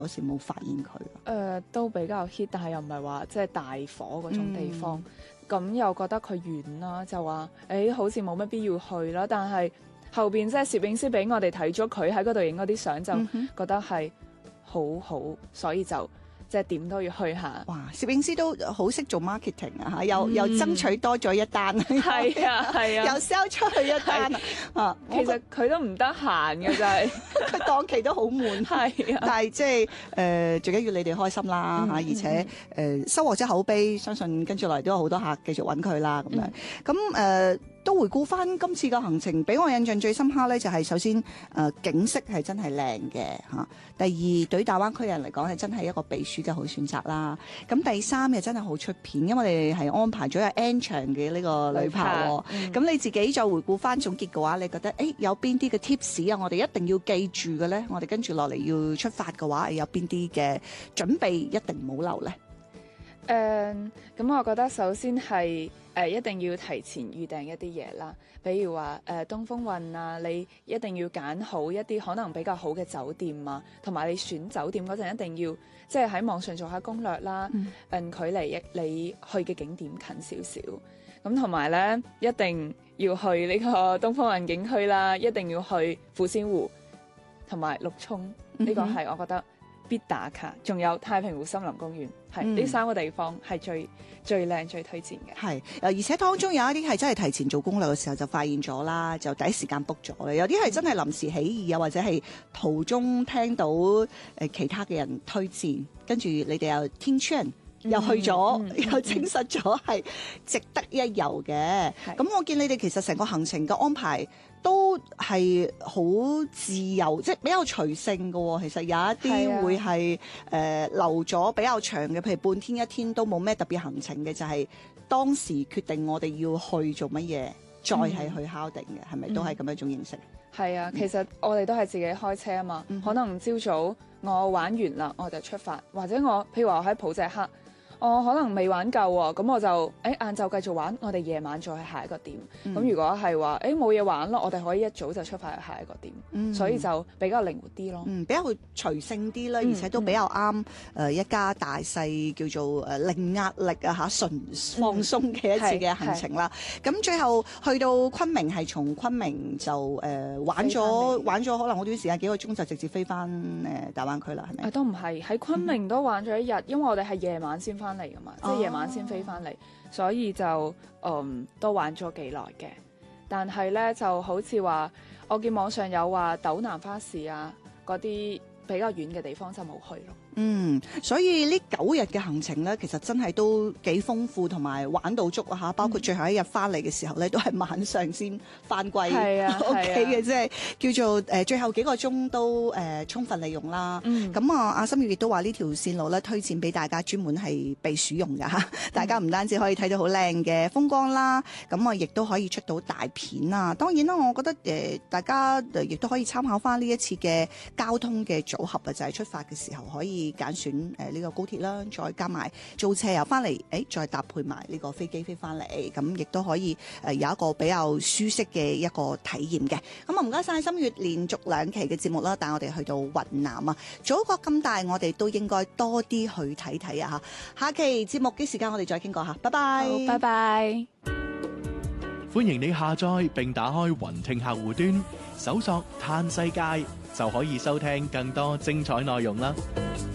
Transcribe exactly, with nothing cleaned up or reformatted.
嗰時冇發現佢？誒、 呃，都比較 hit，但係又唔係話即係大火嗰種地方。咁、嗯、又覺得佢遠啦，就話誒、欸、好似冇乜必要去啦。但係後邊即係攝影師俾我哋睇咗佢喺嗰度影嗰啲相，就覺得係好好，所以就即係點都要去下。 哇！攝影師都好識做 marketing 啊嚇，又、嗯、又爭取多咗一單， 係啊係啊， 又 sell 出去一單啊！ 其實佢都唔得閒嘅，真係佢檔期都好悶，係啊！但係即係誒，最緊要你哋開心啦嚇，而且誒、呃、收穫咗口碑，相信跟住嚟都有好多客繼續揾佢啦咁樣。咁、嗯、誒。呃都回顧翻今次嘅行程，俾我印象最深刻咧，就係首先誒、呃、景色係真係靚嘅嚇。第二，對於大灣區人嚟講係真係一個避暑嘅好選擇啦。咁第三又真係好出片，因為我哋係安排咗有 N 場嘅呢個旅拍喎。咁、嗯、你自己再回顧翻總結嘅話，你覺得誒有邊啲嘅 tips 啊？我哋一定要記住嘅咧，我哋跟住落嚟要出發嘅話，有邊啲嘅準備一定唔好漏咧？ 誒、嗯，咁我覺得首先係誒、呃、一定要提前預訂一啲嘢啦，比如話誒、呃、東風運啊，你一定要揀好一啲可能比較好嘅酒店啊，同埋你選酒店嗰陣一定要即係喺網上做下攻略啦，誒、嗯、距離你去嘅景點近少少，咁同埋咧一定要去呢個東風運景區啦，一定要去富仙湖同埋陸沖，呢、嗯這個係我覺得必打卡，仲有太平湖森林公園，係呢、嗯、三個地方係最最靚最推薦嘅。係誒， 而且當中有一啲係真係提前做攻略嘅時候就發現咗啦，就第一時間 book 咗咧。有啲係真係臨時起意啊，或者係途中聽到誒其他嘅人推薦，跟住你哋又天窗又去咗、嗯嗯，又證實咗係值得一遊嘅。咁我見你哋其實成個行程嘅安排都係好自由，即係比較隨性嘅喎。其實有一啲會係誒、呃、留咗比較長嘅，譬如半天一天都冇咩特別行程嘅，就係、是、當時決定我哋要去做乜嘢，再係去敲定嘅，係、嗯、咪都係咁樣一種形式？係啊，其實我哋都係自己開車啊嘛、嗯，可能朝早我玩完啦，我就出發，或者我譬如話我喺普謝克。我可能未玩夠喎，咁我就誒晏晝繼續玩，我哋夜晚再去下一個點。咁、嗯、如果係話誒冇嘢玩咯，我哋可以一早就出發去下一個點。嗯、所以就比較靈活啲咯。嗯，比較隨性啲啦，而且都比較啱誒、呃、一家大細叫做誒零壓力啊嚇純放鬆嘅一次嘅行程啦。咁、嗯、最後去到昆明係從昆明就誒、呃、玩咗玩咗可能好短時間幾個鐘就直接飛翻誒大灣區啦，係咪？啊都唔係喺昆明都玩咗一日、嗯，因為我哋係夜晚先翻嚟噶嘛，即係夜晚先飛翻嚟、哦，所以就嗯都玩咗幾耐嘅。但係咧就好似話，我見網上有話斗南花市啊，嗰啲比較遠嘅地方就冇去咯。嗯，所以呢九日嘅行程咧，其實真係都幾豐富，同埋玩到足啊嚇！包括最後一日翻嚟嘅時候咧，都係晚上先翻歸屋企嘅，即係叫做誒、呃、最後幾個鐘都誒、呃、充分利用啦。咁、嗯、啊，阿心月亦都話呢條線路咧推薦俾大家，專門係避暑用㗎嚇。大家唔單止可以睇到好靚嘅風光啦，咁啊亦都可以出到大片啊。當然啦，我覺得誒、呃、大家亦都可以參考翻呢一次嘅交通嘅組合啊，就係、是、出發嘅時候可以揀選誒呢個高鐵啦，再加埋租車又翻嚟，誒再搭配埋呢個飛機飛翻嚟，咁亦都可以誒有一個比較舒適嘅一個體驗嘅。咁啊唔該晒心月，連續兩期嘅節目啦，帶我哋去到雲南啊，祖國咁大，我哋都應該多啲去睇睇啊吓。下期節目嘅時間我哋再傾過吓，拜拜。好，拜拜。 歡迎你下載並打開雲聽客戶端，搜索嘆世界就可以收聽更多精彩內容啦。